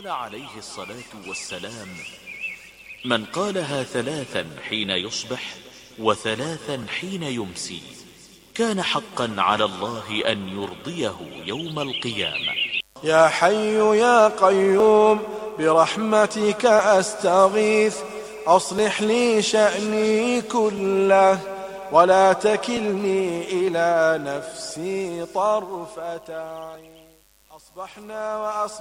قال عليه الصلاة والسلام: من قالها 3 حين يصبح و3 حين يمسي كان حقا على الله أن يرضيه يوم القيامة. يا حي يا قيوم برحمتك أستغيث، أصلح لي شأني كله ولا تكلني إلى نفسي طرفة عين. أصبحنا